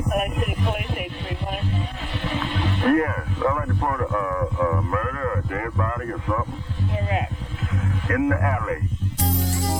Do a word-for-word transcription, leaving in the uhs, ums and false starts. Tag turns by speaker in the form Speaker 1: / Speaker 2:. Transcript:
Speaker 1: L A City Police eight three one.
Speaker 2: Yes, I'd like to report a, a, a murder, a dead body or something.
Speaker 1: Where at?
Speaker 2: In the alley.